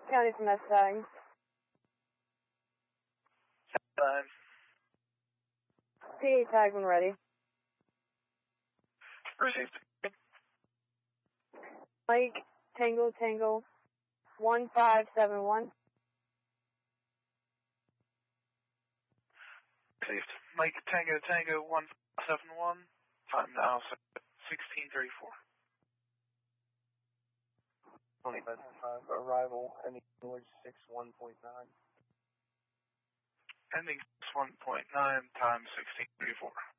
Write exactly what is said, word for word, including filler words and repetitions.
County from that side. Nine. P eight tag when ready. Received. Mike, Tango, Tango, one five seven one. Received. Mike, Tango, Tango, one five seven one. Time now, sixteen thirty-four. twenty-five five, arrival, ending George six one point nine. Ending six one point nine, time sixteen thirty-four.